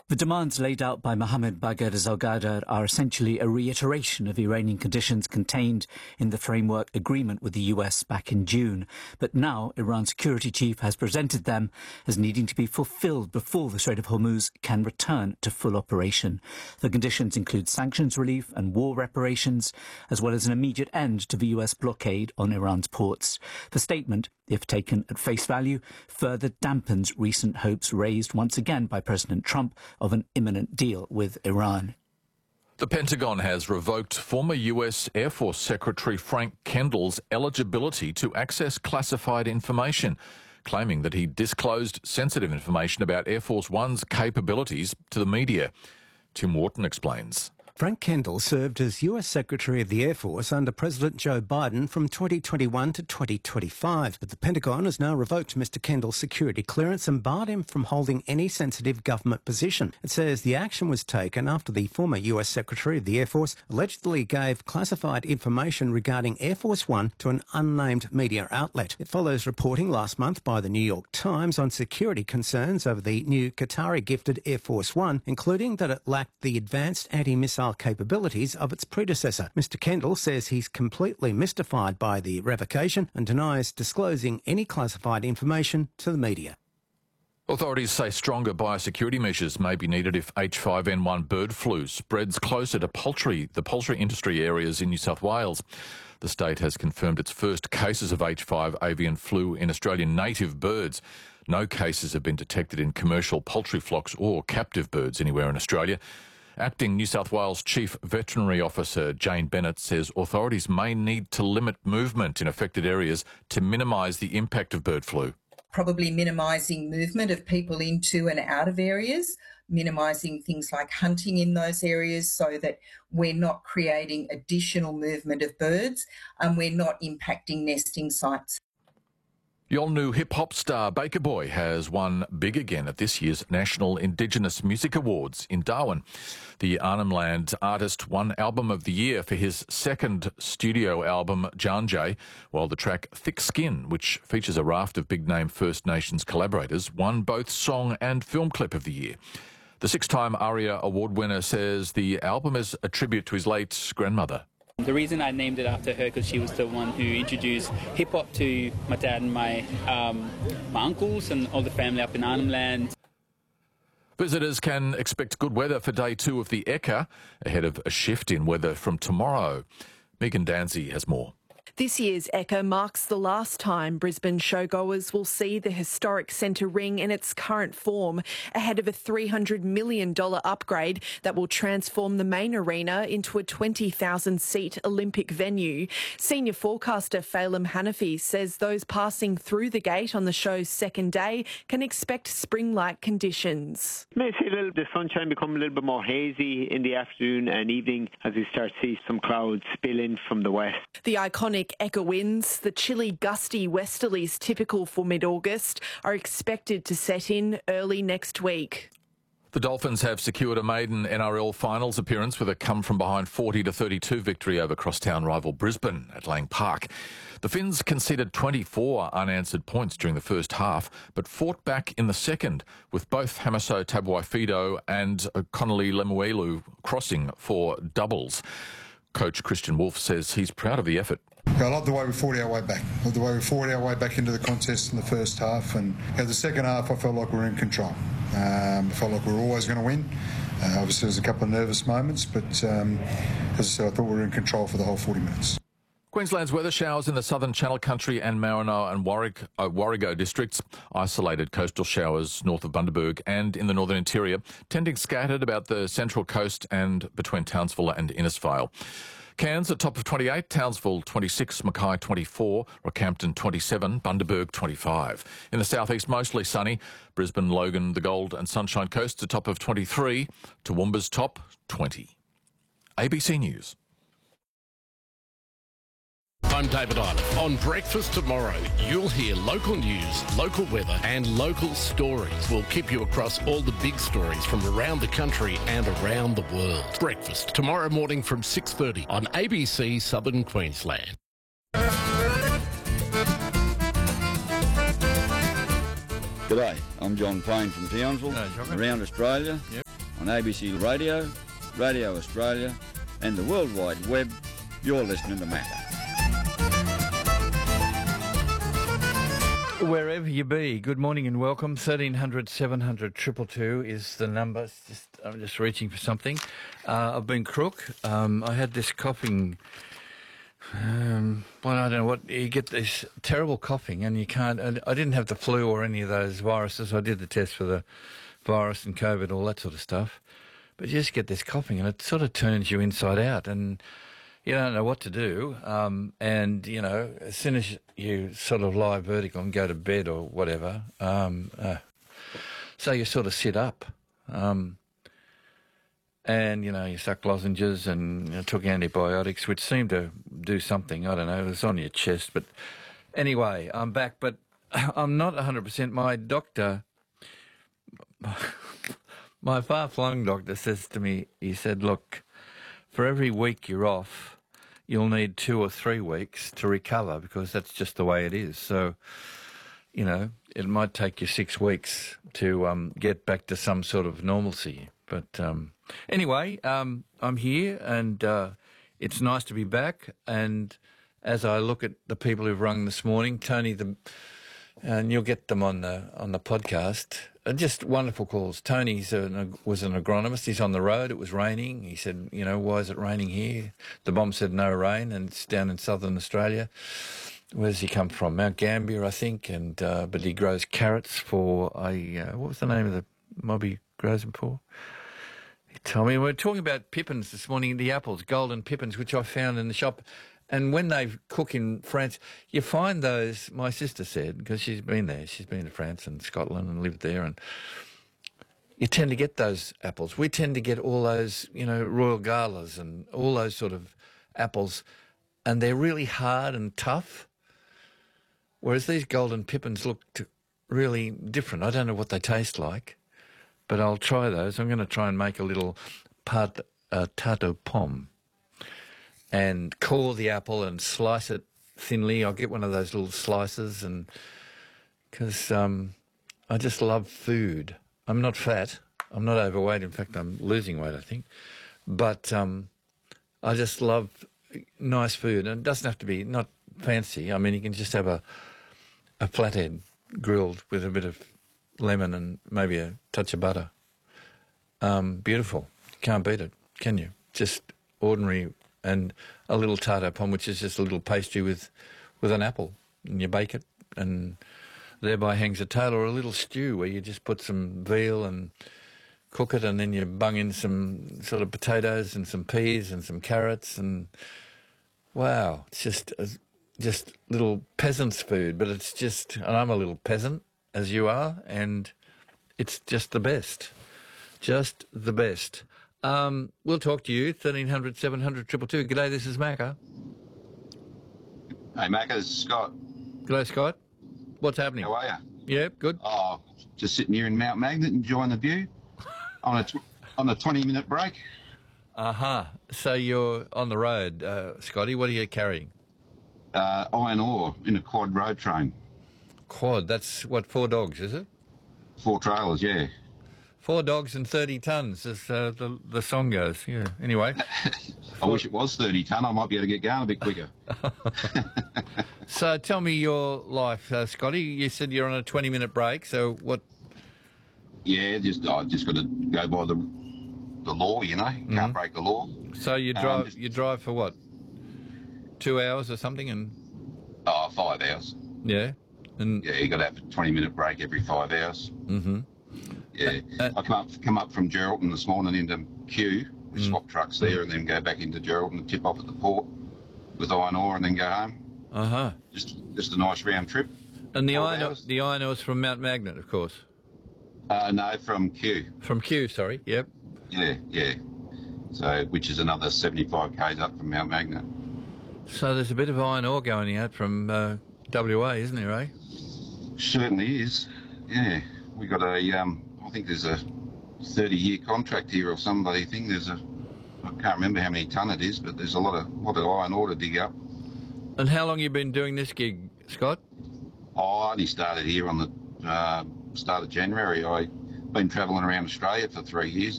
The demands laid out by Mohammed Bagher Zalgadar are essentially a reiteration of Iranian conditions contained in the framework agreement with the US back in June. But now Iran's security chief has presented them as needing to be fulfilled before the Strait of Hormuz can return to full operation. The conditions include sanctions relief and war reparations, as well as an immediate end to the US blockade on Iran's ports. The statement, if taken at face value, further dampens recent hopes raised once again by President Trump of an imminent deal with Iran. The Pentagon has revoked former US Air Force Secretary Frank Kendall's eligibility to access classified information, claiming that he disclosed sensitive information about Air Force One's capabilities to the media. Tim Wharton explains. Frank Kendall served as US Secretary of the Air Force under President Joe Biden from 2021 to 2025. But the Pentagon has now revoked Mr Kendall's security clearance and barred him from holding any sensitive government position. It says the action was taken after the former US Secretary of the Air Force allegedly gave classified information regarding Air Force One to an unnamed media outlet. It follows reporting last month by the New York Times on security concerns over the new Qatari-gifted Air Force One, including that it lacked the advanced anti-missile capabilities of its predecessor. Mr Kendall says he's completely mystified by the revocation and denies disclosing any classified information to the media. Authorities say stronger biosecurity measures may be needed if H5N1 bird flu spreads closer to the poultry industry areas in New South Wales. The state has confirmed its first cases of H5 avian flu in Australian native birds. No cases have been detected in commercial poultry flocks or captive birds anywhere in Australia. Acting New South Wales Chief Veterinary Officer Jane Bennett says authorities may need to limit movement in affected areas to minimise the impact of bird flu. Probably minimising movement of people into and out of areas, minimising things like hunting in those areas so that we're not creating additional movement of birds and we're not impacting nesting sites. Yolngu hip-hop star Baker Boy has won big again at this year's National Indigenous Music Awards in Darwin. The Arnhem Land artist won Album of the Year for his second studio album, Janjay, while the track Thick Skin, which features a raft of big-name First Nations collaborators, won both Song and Film Clip of the Year. The six-time ARIA Award winner says the album is a tribute to his late grandmother. The reason I named it after her because she was the one who introduced hip-hop to my dad and my uncles and all the family up in Arnhem Land. Visitors can expect good weather for day 2 of the Ekka, ahead of a shift in weather from tomorrow. Megan Danzy has more. This year's Ekka marks the last time Brisbane showgoers will see the historic Centre Ring in its current form, ahead of a $300 million upgrade that will transform the main arena into a 20,000-seat Olympic venue. Senior forecaster Phelim Hanafi says those passing through the gate on the show's second day can expect spring-like conditions. You may see the sunshine become a little bit more hazy in the afternoon and evening as we start to see some clouds spill in from the west. The iconic Ekka winds, the chilly, gusty westerlies typical for mid-August, are expected to set in early next week. The Dolphins have secured a maiden NRL finals appearance with a come-from-behind 40-32 victory over crosstown rival Brisbane at Lang Park. The Finns conceded 24 unanswered points during the first half, but fought back in the second, with both Hamiso Tabuai-Fidow and Connolly Lemuelu crossing for doubles. Coach Christian Wolff says he's proud of the effort. I love the way we fought our way back. I love the way we fought our way back into the contest in the first half. And the second half, I felt like we were in control. I felt like we were always going to win. Obviously, there was a couple of nervous moments, but as I said, I thought we were in control for the whole 40 minutes. Queensland's weather showers in the southern Channel Country and Maranoa and Warrego districts. Isolated coastal showers north of Bundaberg and in the northern interior, tending scattered about the central coast and between Townsville and Innisfail. Cairns at top of 28, Townsville 26, Mackay 24, Rockhampton 27, Bundaberg 25. In the southeast, mostly sunny. Brisbane, Logan, the Gold and Sunshine Coast at top of 23, Toowoomba's top 20. ABC News. I'm David Island. On Breakfast Tomorrow, you'll hear local news, local weather and local stories. We'll keep you across all the big stories from around the country and around the world. Breakfast tomorrow morning from 6:30 on ABC Southern Queensland. G'day, I'm John Payne from Townsville, around Australia. Yep. on ABC Radio, Radio Australia and the World Wide Web. You're listening to Macca. Wherever you be, good morning and welcome. 1300 700 222 is the number. I'm just reaching for something. I've been crook. I had this coughing. Well, I don't know what. You get this terrible coughing and you can't. I didn't have the flu or any of those viruses. I did the test for the virus and COVID, all that sort of stuff. But you just get this coughing and it sort of turns you inside out and you don't know what to do. And, you know, as soon as you sort of lie vertical and go to bed or whatever, so you sort of sit up. And, you know, you suck lozenges and took antibiotics, which seemed to do something. I don't know. It was on your chest. But anyway, I'm back. But I'm not 100%. My doctor, my far-flung doctor says to me, he said, look, for every week you're off, you'll need 2 or 3 weeks to recover because that's just the way it is. So, you know, it might take you 6 weeks to get back to some sort of normalcy. But anyway, I'm here and it's nice to be back. And as I look at the people who've rung this morning, Tony, and you'll get them on the podcast. Just wonderful calls. Tony was an agronomist. He's on the road. It was raining. He said, you know, why is it raining here? The bomb said no rain, and it's down in southern Australia. Where does he come from? Mount Gambier, I think. And but he grows carrots for what was the name of the mob he grows them for? He told me. We were talking about pippins this morning, the apples, golden pippins, which I found in the shop. And when they cook in France, you find those, my sister said, because she's been there, she's been to France and Scotland and lived there, and you tend to get those apples. We tend to get all those, you know, Royal Galas and all those sort of apples, and they're really hard and tough, whereas these golden pippins look really different. I don't know what they taste like, but I'll try those. I'm going to try and make a little tarte aux pommes. And core the apple and slice it thinly. I'll get one of those little slices, and because I just love food. I'm not fat. I'm not overweight. In fact, I'm losing weight, I think. But I just love nice food, and it doesn't have to be not fancy. I mean, you can just have a flathead grilled with a bit of lemon and maybe a touch of butter. Beautiful. You can't beat it, can you? Just ordinary. And a little tarte aux pommes, which is just a little pastry with an apple, and you bake it, and thereby hangs a tale, or a little stew where you just put some veal and cook it, and then you bung in some sort of potatoes and some peas and some carrots, and wow, it's just little peasant's food, but it's just, and I'm a little peasant, as you are, and it's just the best, just the best. We'll talk to you, 1300 700 222. G'day, this is Macca. Hey, Macca, this is Scott. G'day, Scott. What's happening? How are you? Yeah, good. Oh, just sitting here in Mount Magnet enjoying the view on a 20-minute break. So you're on the road, Scotty. What are you carrying? Iron ore in a quad road train. Quad? That's what, 4 dogs, is it? 4 trailers, yeah. 4 dogs and 30 tonnes, as the song goes. Yeah. Anyway. I wish it was 30 tonne. I might be able to get going a bit quicker. So tell me your life, Scotty. You said you're on a 20-minute break. So what? Yeah, I just got to go by the law. You know, can't break the law. So you drive. You drive for what? 2 hours or something, and. 5 hours. Yeah. And yeah, you got to have a 20-minute break every 5 hours. Mm-hmm. Yeah, I come up from Geraldton this morning into Kew. We swap trucks there and then go back into Geraldton and tip off at the port with iron ore and then go home. Just a nice round trip. And the iron ore's from Mount Magnet, of course. No, from Kew. From Kew, sorry. Yep. Yeah. So, which is another 75 k's up from Mount Magnet. So there's a bit of iron ore going out from WA, isn't there, eh? Certainly is. Yeah, we got I think there's a 30-year contract here or some bloody thing. I can't remember how many tonne it is, but there's a lot of iron ore to dig up. And how long have you been doing this gig, Scott? I only started here on the start of January. I've been travelling around Australia for 3 years